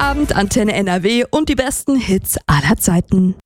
Abend, Antenne NRW und die besten Hits aller Zeiten.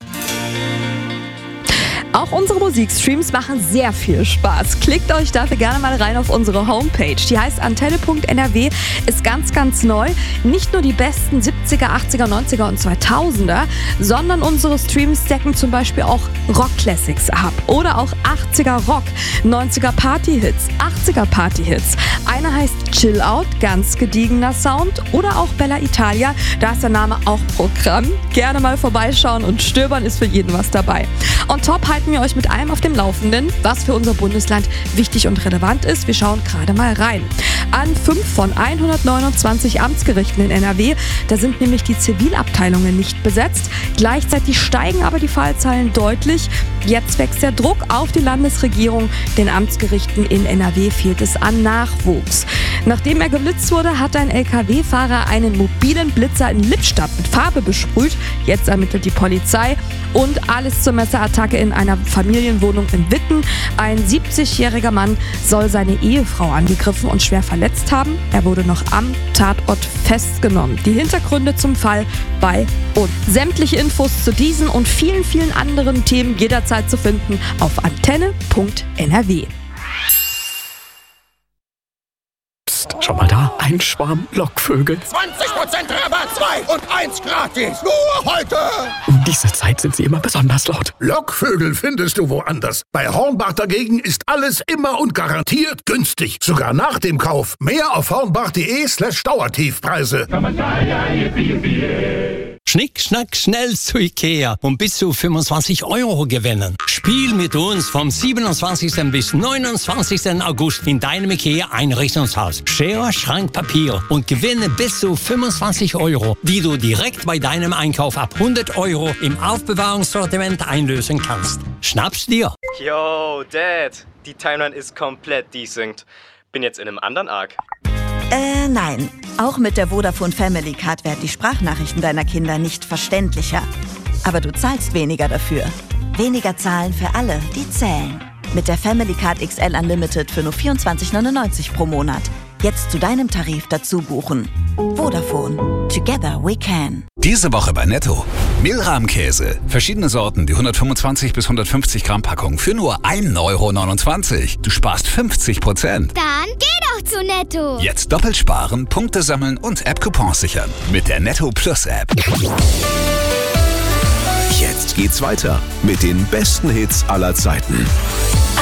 Auch unsere Musikstreams machen sehr viel Spaß. Klickt euch dafür gerne mal rein auf unsere Homepage. Die heißt antenne.nrw, ist ganz, ganz neu. Nicht nur die besten 70er, 80er, 90er und 2000er, sondern unsere Streams decken zum Beispiel auch Rock-Classics ab. Oder auch 80er Rock, 90er Party-Hits, 80er Party-Hits. Einer heißt Chill Out, ganz gediegener Sound. Oder auch Bella Italia, da ist der Name auch Programm. Gerne mal vorbeischauen und stöbern, ist für jeden was dabei. On top halten wir euch mit allem auf dem Laufenden, was für unser Bundesland wichtig und relevant ist. Wir schauen gerade mal rein. An 5 von 129 Amtsgerichten in NRW, da sind nämlich die Zivilabteilungen nicht besetzt. Gleichzeitig steigen aber die Fallzahlen deutlich. Jetzt wächst der Druck auf die Landesregierung. Den Amtsgerichten in NRW fehlt es an Nachwuchs. Nachdem er geblitzt wurde, hat ein LKW-Fahrer einen mobilen Blitzer in Lippstadt mit Farbe besprüht. Jetzt ermittelt die Polizei. Und alles zur Messerattacke in einer Familienwohnung in Witten. Ein 70-jähriger Mann soll seine Ehefrau angegriffen und schwer verletzt haben. Er wurde noch am Tatort festgenommen. Die Hintergründe zum Fall bei uns. Sämtliche Infos zu diesen und vielen, vielen anderen Themen jederzeit zu finden auf antenne.nrw. Schau mal da, ein Schwarm Lockvögel. 20% Rabatt, 2 und 1 gratis. Nur heute. Um diese Zeit sind sie immer besonders laut. Lockvögel findest du woanders. Bei Hornbach dagegen ist alles immer und garantiert günstig. Sogar nach dem Kauf. Mehr auf hornbach.de/Dauertiefpreise. Schnick, schnack, schnell zu Ikea und bis zu 25 € gewinnen. Spiel mit uns vom 27. bis 29. August in deinem Ikea-Einrichtungshaus. Schere, Schrank, Papier und gewinne bis zu 25 €, die du direkt bei deinem Einkauf ab 100 € im Aufbewahrungssortiment einlösen kannst. Schnapp's dir! Yo, Dad, die Timeline ist komplett desynced. Bin jetzt in einem anderen Arc. Nein. Auch mit der Vodafone Family Card werden die Sprachnachrichten deiner Kinder nicht verständlicher. Aber du zahlst weniger dafür. Weniger zahlen für alle, die zählen. Mit der Family Card XL Unlimited für nur 24,99 € pro Monat. Jetzt zu deinem Tarif dazu buchen. Vodafone. Together we can. Diese Woche bei Netto. Mehlrahmkäse. Verschiedene Sorten, die 125 bis 150 Gramm Packung für nur 1,29 €. Du sparst 50%. Dann geh doch zu Netto. Jetzt doppelt sparen, Punkte sammeln und App-Coupons sichern. Mit der Netto Plus App. Jetzt geht's weiter mit den besten Hits aller Zeiten.